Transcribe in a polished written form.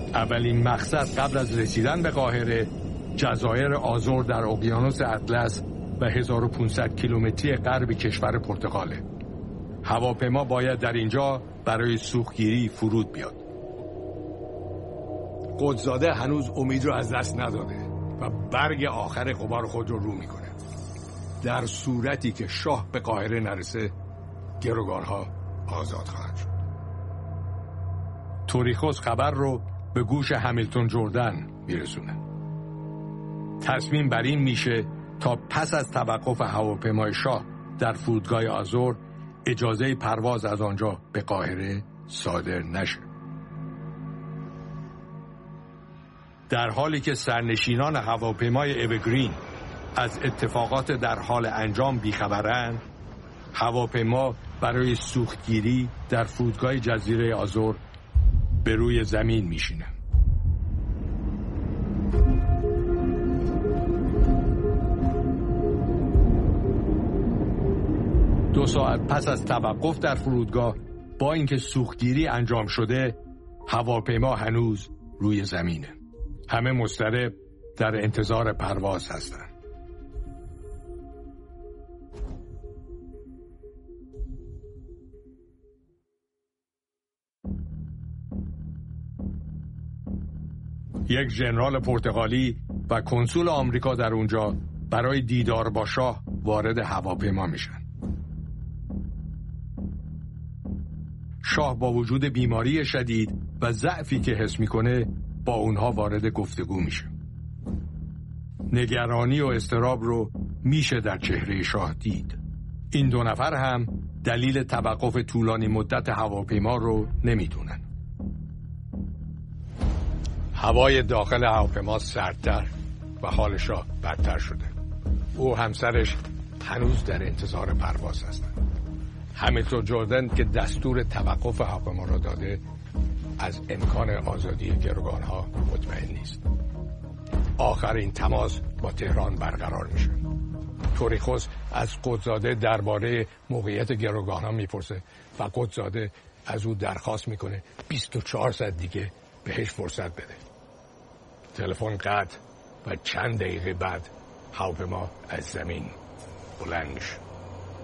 اولین مقصد قبل از رسیدن به قاهره جزایر آزور در اقیانوس اطلس و 1500 کیلومتری غرب کشور پرتغاله. هواپیما باید در اینجا برای سوختگیری فرود بیاد. قدزاده هنوز امید رو از دست نداده و برگ آخر غبار خود رو میکنه. در صورتی که شاه به قاهره نرسه گروگانها آزاد خواهند شد. توریخوس خبر رو به گوش همیلتون جردن میرسونه. تصمیم بر این میشه تا پس از توقف هواپیمای شاه در فرودگاه آزور اجازه پرواز از آنجا به قاهره صادر نشه. در حالی که سرنشینان هواپیمای اورگرین از اتفاقات در حال انجام بیخبرند، هواپیما برای سوختگیری در فرودگاه جزیره آزور به روی زمین میشینه. دو ساعت پس از توقف در فرودگاه، با اینکه سوختگیری انجام شده، هواپیما هنوز روی زمینه. همه مضطرب در انتظار پرواز هستند. یک ژنرال پرتغالی و کنسول آمریکا در اونجا برای دیدار با شاه وارد هواپیما میشن. شاه با وجود بیماری شدید و ضعفی که حس میکنه با اونها وارد گفتگو میشه. نگرانی و اضطراب رو میشه در چهره شاه دید. این دو نفر هم دلیل توقف طولانی مدت هواپیما رو نمیدونن. هوای داخل هواپیما سردتر و حال شاه بدتر شده. او و همسرش هنوز در انتظار پرواز هستند. همیلتون جردن که دستور توقف هواپیما را داده از امکان آزادی گروگانها مطمئن نیست. آخرین تماس با تهران برقرار میشه. توریخوس از قدزاده درباره موقعیت گروگانها میپرسه و قدزاده از او درخواست میکنه 24 ساعت دیگه بهش فرصت بده. تلفن قطع و چند دقیقه بعد هواپیما از زمین بلند میشه.